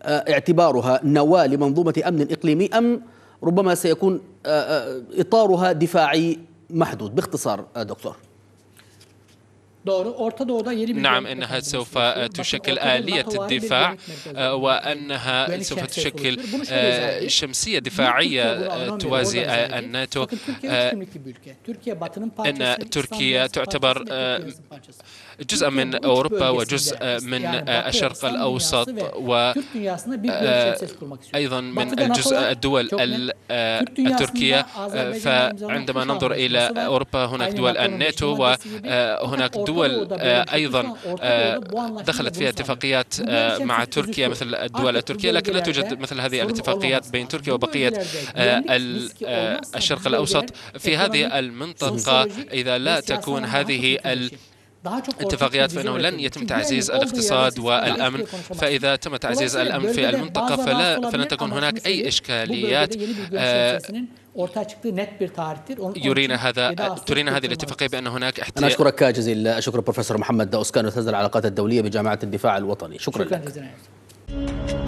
اعتبارها نواة لمنظومة أمن إقليمي، أم ربما سيكون إطارها دفاعي محدود؟ باختصار دكتور. نعم، إنها سوف تشكل آلية الدفاع، وأنها سوف تشكل شمسية دفاعية توازي الناتو. إن تركيا تعتبر جزء من أوروبا وجزء من الشرق الأوسط، وأيضا من الدول التركية. فعندما ننظر إلى أوروبا هناك دول الناتو، وهناك دول أيضا دخلت فيها اتفاقيات مع تركيا مثل الدول التركية، لكن لا توجد مثل هذه الاتفاقيات بين تركيا وبقية الشرق الأوسط. في هذه المنطقة إذا لا تكون هذه اتفاقيات فإنه لن يتم تعزيز الاقتصاد والأمن. فإذا تم تعزيز الأمن في المنطقة فلن تكون هناك أي إشكاليات. ترينا هذه الاتفاقية بأن هناك أنا أشكرك جزيل الشكر بروفيسور محمد أوسكان، أستاذ العلاقات الدولية بجامعة الدفاع الوطني. شكرا لك.